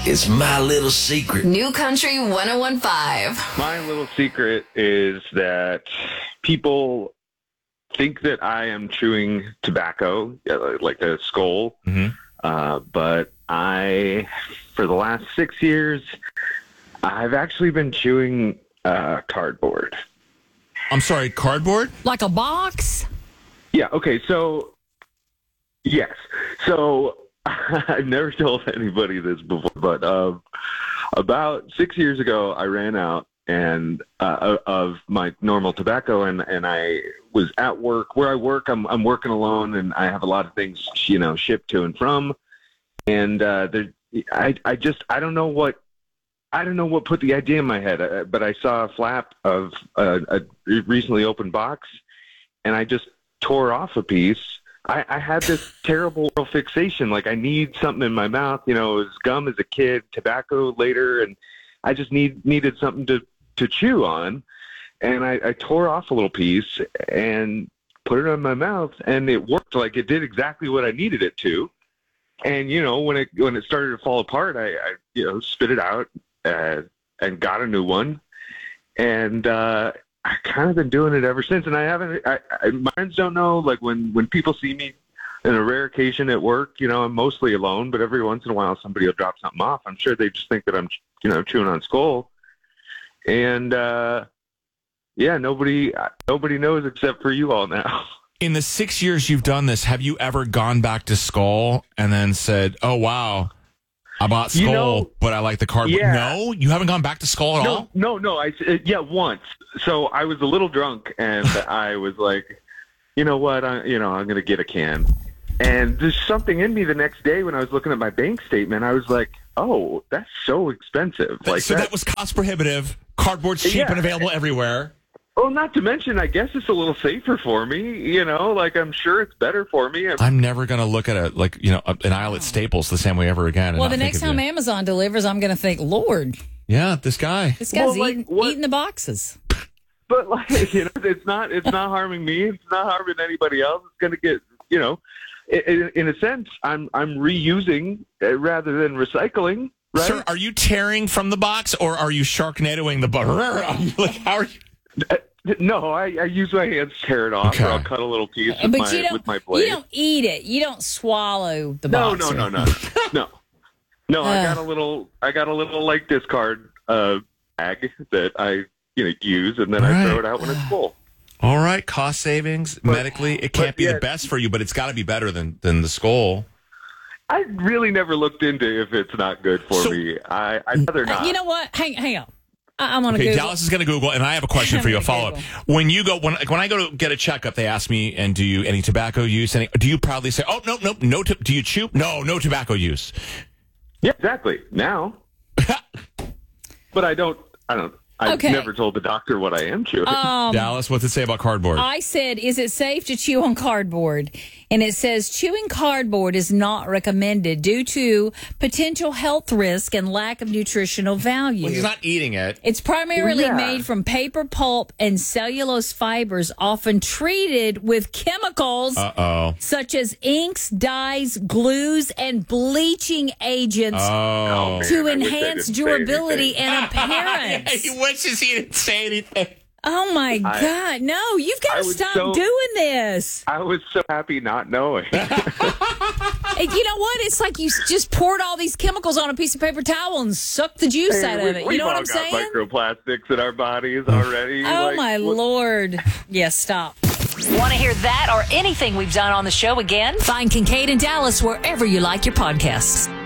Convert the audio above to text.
It's my little secret. New Country 101.5. My little secret is that people think that I am chewing tobacco, like a skull. But for the last 6 years, I've actually been chewing cardboard. I'm sorry, cardboard? Like a box? Yeah, okay, so, yes. So, I've never told anybody this before, but about 6 years ago, I ran out of my normal tobacco, and I was at work. Where I work, I'm working alone, and I have a lot of things, shipped to and from. And I don't know what put the idea in my head, but I saw a flap of a recently opened box, and I just tore off a piece. I had this terrible oral fixation. Like, I need something in my mouth. It was gum as a kid, tobacco later, and I just needed something to chew on. And I tore off a little piece and put it in my mouth, and it worked. Like, it did exactly what I needed it to. And, when it started to fall apart, I spit it out and got a new one. And I kind of been doing it ever since. And I haven't, my friends don't know, like when people see me on a rare occasion at work, I'm mostly alone, but every once in a while somebody will drop something off. I'm sure they just think that I'm, chewing on skull. And, nobody knows except for you all now. In the 6 years you've done this, have you ever gone back to skull and then said, oh, wow, I bought skull, but I like the cardboard? Yeah. No? You haven't gone back to skull at all? No. Once. So I was a little drunk, and I was like, you know what? I'm going to get a can. And there's something in me the next day when I was looking at my bank statement. I was like, oh, that's so expensive. That was cost prohibitive. Cardboard's cheap and available everywhere. Well, not to mention, I guess it's a little safer for me. I'm sure it's better for me. I'm never going to look at an aisle at Staples the same way ever again. Well, the next time Amazon delivers, I'm going to think, Lord. Yeah, this guy's eating the boxes. But it's not harming me. It's not harming anybody else. It's going to get, in a sense, I'm reusing rather than recycling. Right? Sir, are you tearing from the box, or are you Sharknadoing the box? How are you? No, I use my hands to tear it off, or I'll cut a little piece with my blade. You don't eat it. You don't swallow the box. No. I got a little like discard bag that I use, and then I throw it out when it's full. All right, cost savings medically. It can't be the best for you, but it's got to be better than the skull. I really never looked into if it's not good for me. I'd rather not. You know what? Hang on. I'm on Google. Dallas is going to Google, and I have a question for you, a follow-up. When you go, when I go to get a checkup, they ask me, and do you any tobacco use? Do you proudly say, oh, no, do you chew? No tobacco use. Yeah, exactly. Now. But I don't. I've never told the doctor what I am chewing. Dallas, what's it say about cardboard? I said, is it safe to chew on cardboard? And it says chewing cardboard is not recommended due to potential health risk and lack of nutritional value. Well, he's not eating it. It's primarily made from paper pulp and cellulose fibers, often treated with chemicals such as inks, dyes, glues, and bleaching agents to enhance durability and appearance. He wishes he didn't say anything. Oh, my God. No, you've got to stop doing this. I was so happy not knowing. You know what? It's like you just poured all these chemicals on a piece of paper towel and sucked the juice out of it. You know what I'm saying? We've all got microplastics in our bodies already. Oh, my Lord. Yes, stop. Want to hear that or anything we've done on the show again? Find Kincaid and Dallas wherever you like your podcasts.